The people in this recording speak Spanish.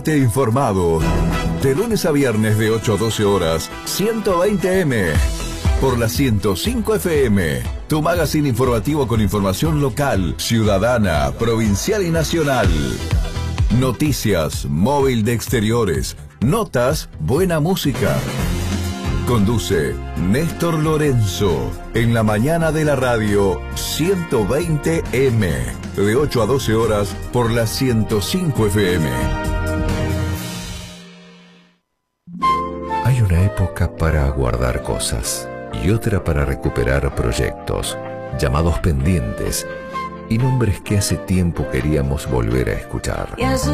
Te informado. De lunes a viernes de 8 a 12 horas, 120M. Por la 105 FM. Tu magazine informativo con información local, ciudadana, provincial y nacional. Noticias, móvil de exteriores, notas, buena música. Conduce Néstor Lorenzo. En la mañana de la radio 120M. De 8 a 12 horas por la 105 FM. Hay una época para guardar cosas y otra para recuperar proyectos, llamados pendientes y nombres que hace tiempo queríamos volver a escuchar.